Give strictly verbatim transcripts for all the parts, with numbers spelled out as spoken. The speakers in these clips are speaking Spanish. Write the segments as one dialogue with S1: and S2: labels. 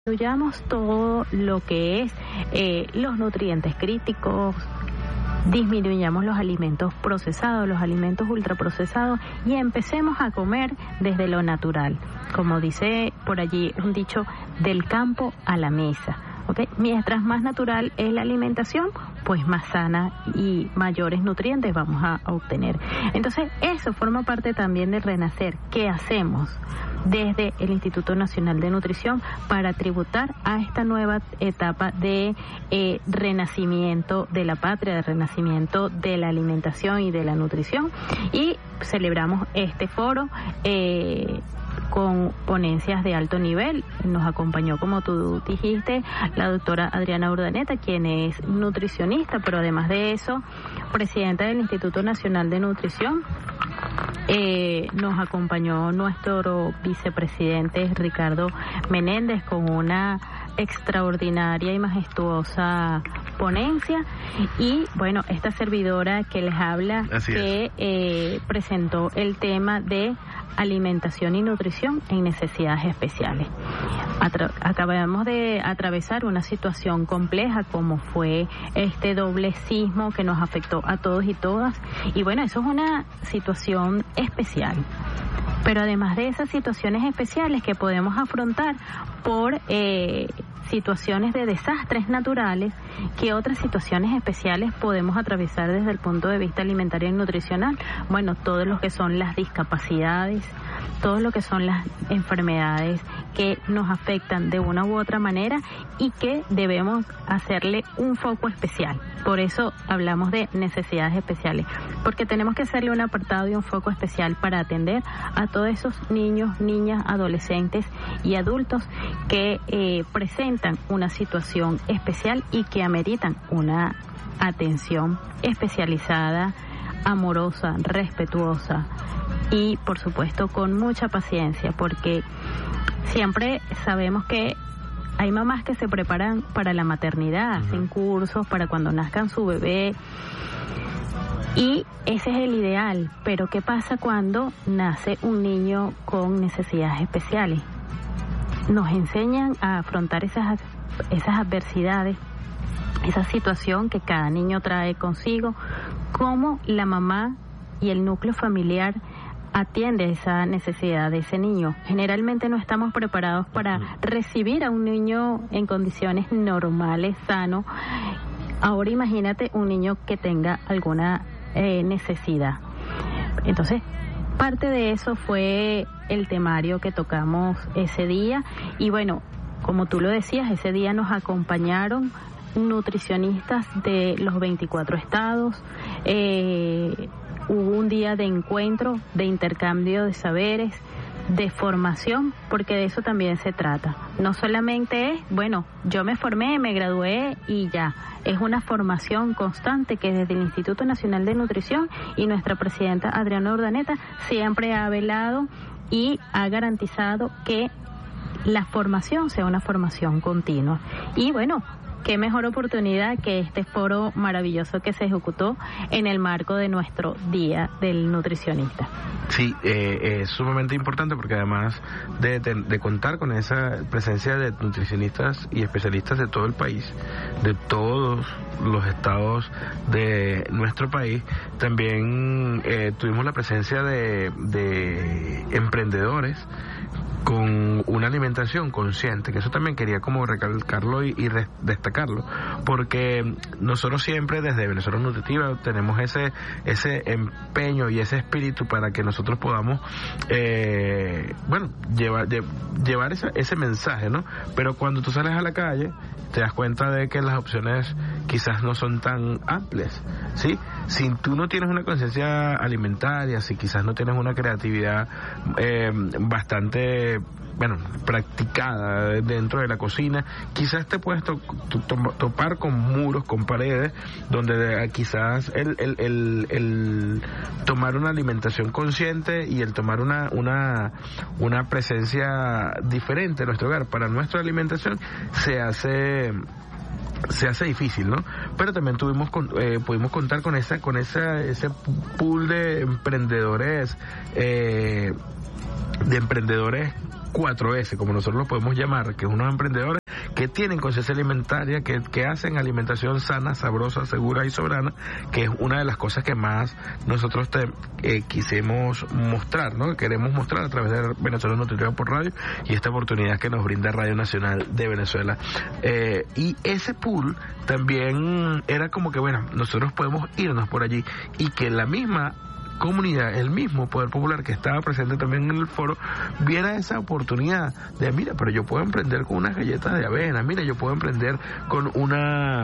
S1: Incluyamos todo lo que es eh, los nutrientes críticos, disminuyamos los alimentos procesados, los alimentos ultraprocesados y empecemos a comer desde lo natural. Como dice por allí un dicho, del campo a la mesa. ¿Okay? Mientras más natural es la alimentación, pues más sana y mayores nutrientes vamos a, a obtener. Entonces, eso forma parte también del renacer. ¿Qué hacemos desde el Instituto Nacional de Nutrición para tributar a esta nueva etapa de eh, renacimiento de la patria, de renacimiento de la alimentación y de la nutrición? Y celebramos este foro eh, con ponencias de alto nivel. Nos acompañó, como tú dijiste, la doctora Adriana Urdaneta, quien es nutricionista, pero además de eso, presidenta del Instituto Nacional de Nutrición. Eh, nos acompañó nuestro vicepresidente Ricardo Menéndez con una extraordinaria y majestuosa ponencia, y bueno, esta servidora que les habla,
S2: Así
S1: que eh, presentó el tema de alimentación y nutrición en necesidades especiales. Atra- acabamos de atravesar una situación compleja como fue este doble sismo que nos afectó a todos y todas, y bueno, eso es una situación especial. Pero además de esas situaciones especiales que podemos afrontar por eh, situaciones de desastres naturales, ¿qué otras situaciones especiales podemos atravesar desde el punto de vista alimentario y nutricional? Bueno, todo lo que son las discapacidades, todo lo que son las enfermedades que nos afectan de una u otra manera y que debemos hacerle un foco especial. Por eso hablamos de necesidades especiales, porque tenemos que hacerle un apartado y un foco especial para atender a todos esos niños, niñas, adolescentes y adultos que eh, presentan una situación especial y que ameritan una atención especializada, amorosa, respetuosa y, por supuesto, con mucha paciencia, porque siempre sabemos que hay mamás que se preparan para la maternidad, uh-huh. hacen cursos para cuando nazcan su bebé, y ese es el ideal. Pero ¿qué pasa cuando nace un niño con necesidades especiales? Nos enseñan a afrontar esas, esas adversidades, esa situación que cada niño trae consigo, cómo la mamá y el núcleo familiar atiende esa necesidad de ese niño. Generalmente no estamos preparados para recibir a un niño en condiciones normales, sano. Ahora imagínate un niño que tenga alguna eh, necesidad. Entonces, parte de eso fue el temario que tocamos ese día, y bueno, como tú lo decías, ese día nos acompañaron nutricionistas de los veinticuatro estados. eh, Hubo un día de encuentro, de intercambio de saberes, de formación, porque de eso también se trata. No solamente es, bueno, yo me formé, me gradué y ya. Es una formación constante que desde el Instituto Nacional de Nutrición y nuestra presidenta Adriana Urdaneta siempre ha velado y ha garantizado que la formación sea una formación continua. Y bueno, qué mejor oportunidad que este foro maravilloso que se ejecutó en el marco de nuestro Día del Nutricionista.
S2: Sí, eh, es sumamente importante porque además de, de, de contar con esa presencia de nutricionistas y especialistas de todo el país, de todos los estados de nuestro país, también eh, tuvimos la presencia de, de emprendedores con una alimentación consciente, que eso también quería como recalcarlo y, y re- destacarlo, porque nosotros siempre desde Venezuela Nutritiva tenemos ese ese empeño y ese espíritu para que nosotros podamos eh, bueno, llevar lle- llevar esa, ese mensaje, ¿no? Pero cuando tú sales a la calle te das cuenta de que las opciones quizás no son tan amplias, ¿sí? Si tú no tienes una conciencia alimentaria, si quizás no tienes una creatividad eh, bastante, bueno, practicada dentro de la cocina, quizás te puedes to- to- topar con muros, con paredes, donde quizás el, el, el, el tomar una alimentación consciente y el tomar una, una, una presencia diferente en nuestro hogar para nuestra alimentación se hace se hace difícil, ¿no? Pero también tuvimos eh, pudimos contar con esa con esa ese pool de emprendedores eh, de emprendedores cuatro ese, como nosotros lo podemos llamar, que es unos emprendedores que tienen conciencia alimentaria, que, que hacen alimentación sana, sabrosa, segura y soberana, que es una de las cosas que más nosotros te, eh, quisimos mostrar, ¿no? Queremos mostrar a través de Venezuela Nutritiva por Radio y esta oportunidad que nos brinda Radio Nacional de Venezuela. Eh, y ese pool también era como que, bueno, nosotros podemos irnos por allí y que la misma comunidad, el mismo Poder Popular que estaba presente también en el foro, viera esa oportunidad de, mira, pero yo puedo emprender con unas galletas de avena, mira, yo puedo emprender con una...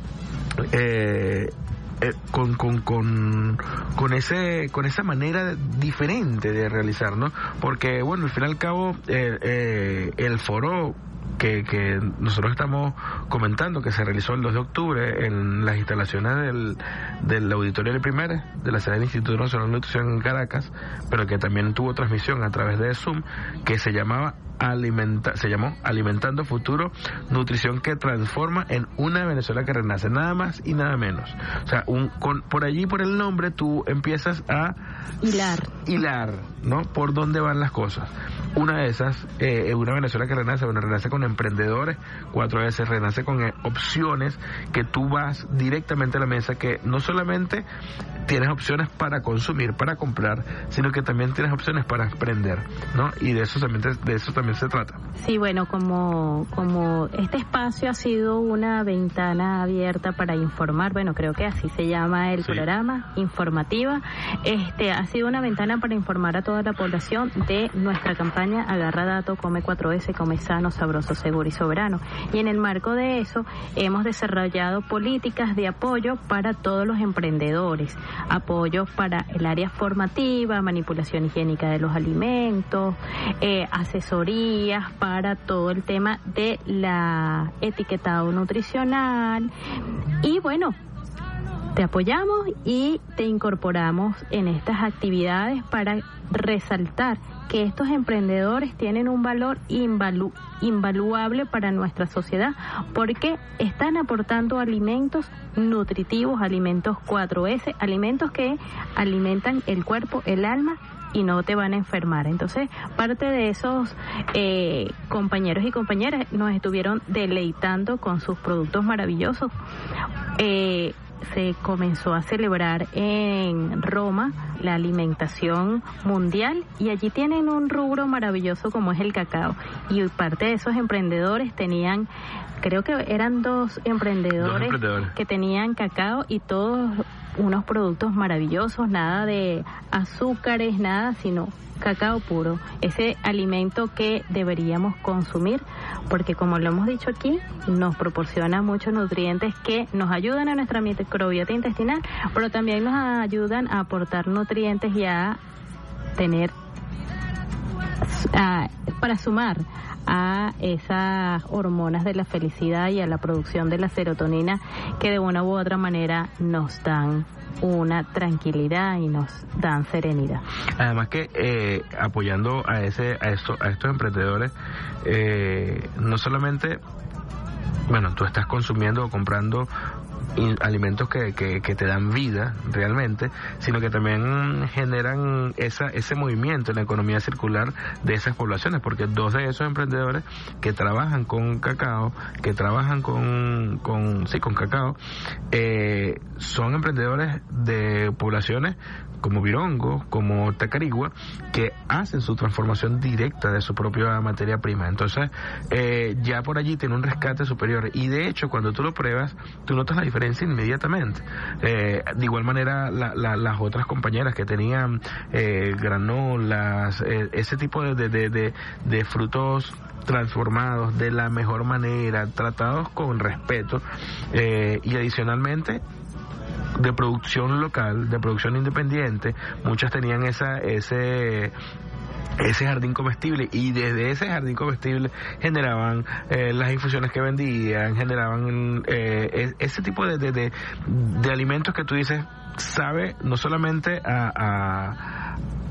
S2: Eh, Eh, con con con con ese con esa manera diferente de realizar, ¿no? Porque bueno, al fin y al cabo eh, eh, el foro que, que nosotros estamos comentando, que se realizó el dos de octubre en las instalaciones del, del auditorio de Primera de la sede del Instituto Nacional de Nutrición en Caracas, pero que también tuvo transmisión a través de Zoom, que se llamaba Alimenta, se llamó Alimentando Futuro, nutrición que transforma en una Venezuela que renace, nada más y nada menos. O sea, un, con, por allí, por el nombre, tú empiezas a
S1: hilar,
S2: hilar, ¿no? Por dónde van las cosas. Una de esas, eh, una Venezuela que renace, bueno, renace con emprendedores, cuatro veces renace con eh, opciones que tú vas directamente a la mesa, que no solamente tienes opciones para consumir, para comprar, sino que también tienes opciones para emprender, ¿no? Y de eso también, de eso también se trata.
S1: Sí, bueno, como, como este espacio ha sido una ventana abierta para informar, bueno, creo que así se llama el sí. programa, informativa, este ha sido una ventana para informar a toda la población de nuestra campaña Agarra Dato, Come cuatro ese, Come Sano, Sabroso, Seguro y Soberano. Y en el marco de eso hemos desarrollado políticas de apoyo para todos los emprendedores, apoyo para el área formativa, manipulación higiénica de los alimentos, eh, asesorías para todo el tema de la etiquetado nutricional y bueno, te apoyamos y te incorporamos en estas actividades para resaltar que estos emprendedores tienen un valor invalu- invaluable para nuestra sociedad porque están aportando alimentos nutritivos, alimentos cuatro ese, alimentos que alimentan el cuerpo, el alma y no te van a enfermar. Entonces, parte de esos eh, compañeros y compañeras nos estuvieron deleitando con sus productos maravillosos. Eh, se comenzó a celebrar en Roma la alimentación mundial y allí tienen un rubro maravilloso como es el cacao y parte de esos emprendedores tenían, creo que eran dos emprendedores, dos emprendedores que tenían cacao y todos unos productos maravillosos, nada de azúcares, nada, sino cacao puro, ese alimento que deberíamos consumir porque como lo hemos dicho aquí, nos proporciona muchos nutrientes que nos ayudan a nuestra microbiota intestinal, pero también nos ayudan a aportar nutrientes y a tener a, para sumar a esas hormonas de la felicidad y a la producción de la serotonina que de una u otra manera nos dan una tranquilidad y nos dan serenidad.
S2: Además que eh, apoyando a ese a esto, a estos emprendedores, eh, no solamente, bueno, tú estás consumiendo o comprando alimentos que, que, que te dan vida realmente, sino que también generan esa ese movimiento en la economía circular de esas poblaciones, porque dos de esos emprendedores que trabajan con cacao, que trabajan con, con sí, con cacao, eh, son emprendedores de poblaciones como Virongo, como Tacarigua, que hacen su transformación directa de su propia materia prima. Entonces, eh, ya por allí tiene un rescate superior. Y de hecho, cuando tú lo pruebas, tú notas la diferencia inmediatamente. Eh, de igual manera, la, la, las otras compañeras que tenían eh, granolas, eh, ese tipo de, de, de, de, de frutos transformados de la mejor manera, tratados con respeto, eh, y adicionalmente de producción local, de producción independiente, muchas tenían esa ese ese jardín comestible y desde ese jardín comestible generaban eh, las infusiones que vendían, generaban eh, ese tipo de, de, de, de alimentos que tú dices, sabe no solamente a, a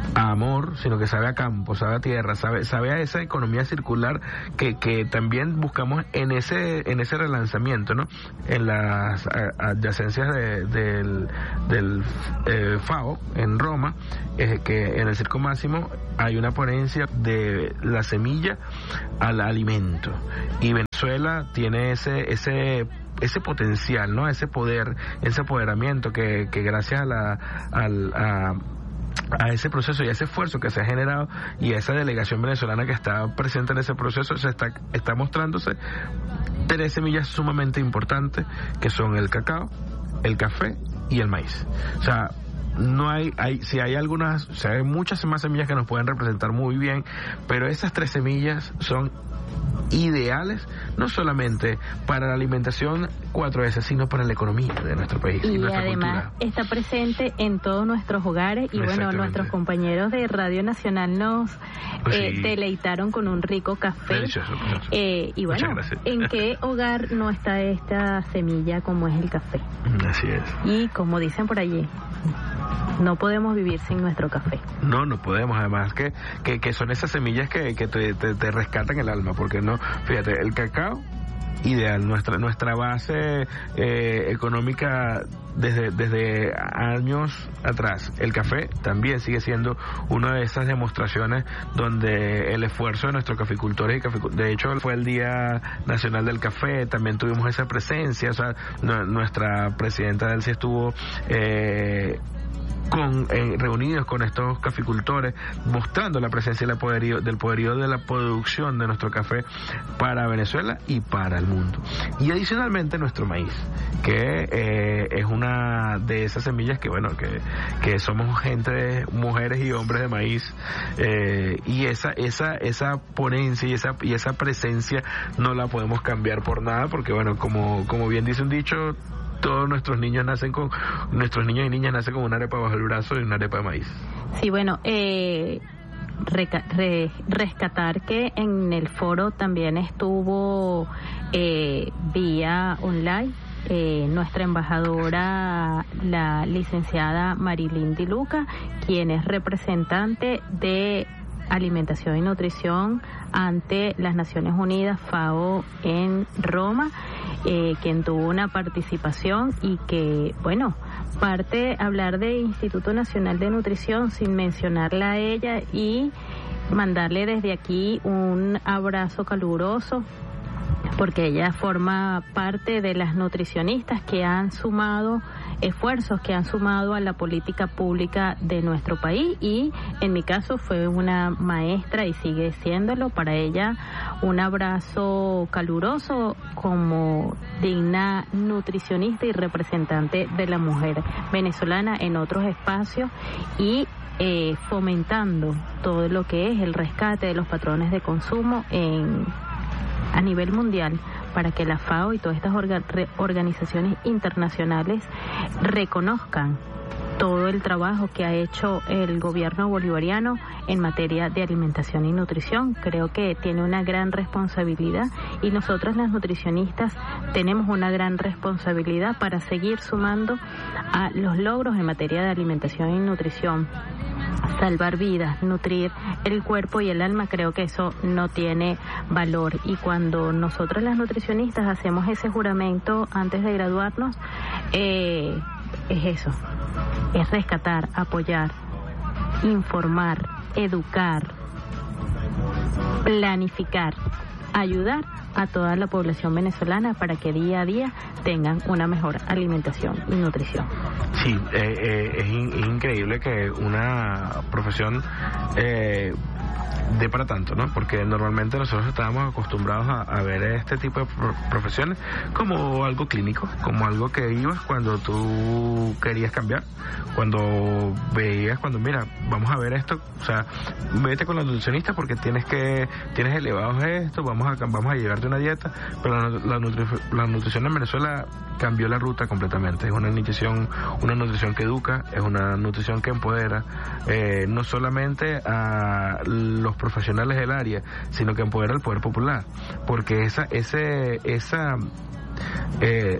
S2: a amor, sino que sabe a campo, sabe a tierra, sabe, sabe a esa economía circular que, que también buscamos en ese en ese relanzamiento, ¿no? En las adyacencias de, del, del eh, FAO en Roma, eh, que en el Circo Máximo hay una ponencia de la semilla al alimento, y Venezuela tiene ese ese ese potencial, ¿no? Ese poder, ese apoderamiento que, que gracias a la al, a a ese proceso y a ese esfuerzo que se ha generado y a esa delegación venezolana que está presente en ese proceso, se está, está mostrándose tres semillas sumamente importantes, que son el cacao, el café y el maíz. O sea, no hay, hay, si hay algunas, o sea, hay muchas más semillas que nos pueden representar muy bien, pero esas tres semillas son ideales no solamente para la alimentación cuatro ese, sino para la economía de nuestro país y,
S1: y
S2: nuestra
S1: además
S2: cultura.
S1: Está presente en todos nuestros hogares, y bueno, nuestros compañeros de Radio Nacional nos eh, sí. deleitaron con un rico café.
S2: Delicioso, delicioso.
S1: Eh, y bueno, ¿en qué hogar no está esta semilla como es el café?
S2: Así es.
S1: Y como dicen por allí, no podemos vivir sin nuestro café.
S2: No, no podemos, además que, que, que son esas semillas que, que te, te, te rescatan el alma, porque no, fíjate, el cacao, ideal, nuestra nuestra base eh, económica desde desde años atrás. El café también sigue siendo una de esas demostraciones donde el esfuerzo de nuestros caficultores y caficultores, de hecho fue el Día Nacional del Café, también tuvimos esa presencia, o sea, no, nuestra presidenta Delcy estuvo eh, con eh, reunidos con estos caficultores, mostrando la presencia del poderío, del poderío de la producción de nuestro café para Venezuela y para el mundo. Y adicionalmente nuestro maíz, que eh, es una de esas semillas que, bueno, que, que somos gente, mujeres y hombres de maíz, eh, y esa esa esa ponencia y esa y esa presencia no la podemos cambiar por nada, porque, bueno, como como bien dice un dicho, todos nuestros niños nacen con, nuestros niños y niñas nacen con una arepa bajo el brazo y una arepa de maíz.
S1: Sí, bueno, eh, reca- re- rescatar que en el foro también estuvo eh, vía online eh, nuestra embajadora, la licenciada Marilyn Di Luca, quien es representante de Alimentación y Nutrición ante las Naciones Unidas, FAO, en Roma, eh, quien tuvo una participación y que, bueno, parte hablar de Instituto Nacional de Nutrición sin mencionarla a ella, y mandarle desde aquí un abrazo caluroso, porque ella forma parte de las nutricionistas que han sumado esfuerzos, que han sumado a la política pública de nuestro país, y en mi caso fue una maestra y sigue siéndolo. Para ella un abrazo caluroso como digna nutricionista y representante de la mujer venezolana en otros espacios, y eh, fomentando todo lo que es el rescate de los patrones de consumo en a nivel mundial, para que la FAO y todas estas orga, re, organizaciones internacionales reconozcan todo el trabajo que ha hecho el gobierno bolivariano en materia de alimentación y nutrición. Creo que tiene una gran responsabilidad, y nosotras las nutricionistas tenemos una gran responsabilidad para seguir sumando a los logros en materia de alimentación y nutrición. Salvar vidas, nutrir el cuerpo y el alma, creo que eso no tiene valor. Y cuando nosotros las nutricionistas hacemos ese juramento antes de graduarnos, eh, es eso, es rescatar, apoyar, informar, educar, planificar, ayudar a toda la población venezolana para que día a día tengan una mejor alimentación y nutrición.
S2: Sí, eh, eh, es, in, es increíble que una profesión eh, dé para tanto, ¿no? Porque normalmente nosotros estábamos acostumbrados a, a ver este tipo de pro- profesiones como algo clínico, como algo que ibas cuando tú querías cambiar, cuando veías, cuando mira, vamos a ver esto, o sea, vete con la nutricionista porque tienes que, tienes elevados esto, vamos a, vamos a llevarte una dieta, pero la, la, nutri, la nutrición en Venezuela cambió la ruta completamente. Es una nutrición, una nutrición que educa, es una nutrición que empodera, eh, no solamente a los profesionales del área, sino que empodera al poder popular, porque esa, ese, esa, eh,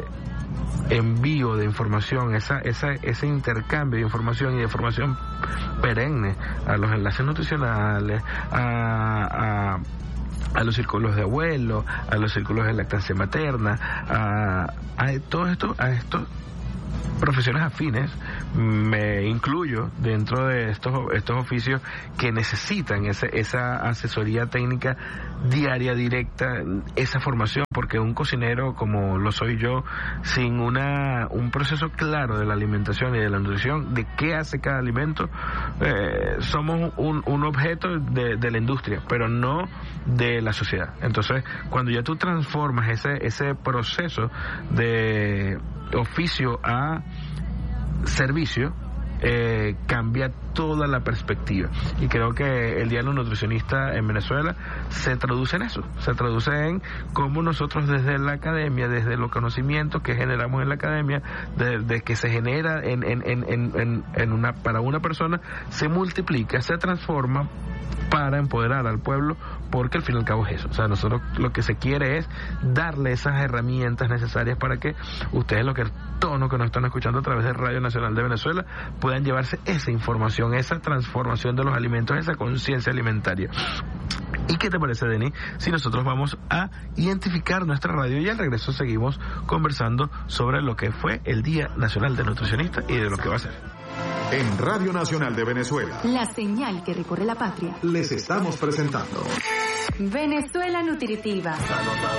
S2: envío de información, esa, esa, ese intercambio de información y de información perenne a los enlaces nutricionales, a, a a los círculos de abuelos, a los círculos de lactancia materna, a, a todo esto, a estos profesiones afines, me incluyo dentro de estos estos oficios que necesitan ese, esa asesoría técnica diaria, directa, esa formación, porque un cocinero como lo soy yo, sin una un proceso claro de la alimentación y de la nutrición, de qué hace cada alimento, eh, somos un, un objeto de, de la industria, pero no de la sociedad. Entonces, cuando ya tú transformas ese ese proceso de oficio a servicio, eh, cambia toda la perspectiva, y creo que el Día del Nutricionista en Venezuela se traduce en eso, se traduce en cómo nosotros desde la academia, desde los conocimientos que generamos en la academia, de, de que se genera en, en, en, en, en una para una persona, se multiplica, se transforma para empoderar al pueblo, porque al fin y al cabo es eso. O sea, nosotros lo que se quiere es darle esas herramientas necesarias para que ustedes, lo que todos los que nos están escuchando a través de Radio Nacional de Venezuela, puedan llevarse esa información, esa transformación de los alimentos, esa conciencia alimentaria. ¿Y qué te parece, Denis, si nosotros vamos a identificar nuestra radio y al regreso seguimos conversando sobre lo que fue el Día Nacional del Nutricionista y de lo que va a ser?
S3: En Radio Nacional de Venezuela,
S4: la señal que recorre la patria,
S3: les estamos presentando
S4: Venezuela Nutritiva.